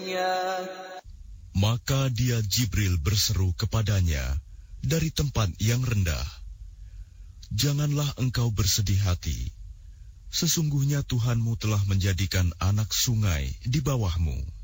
Maka dia Jibril berseru kepadanya dari tempat yang rendah, "Janganlah engkau bersedih hati. Sesungguhnya Tuhanmu telah menjadikan anak sungai di bawahmu."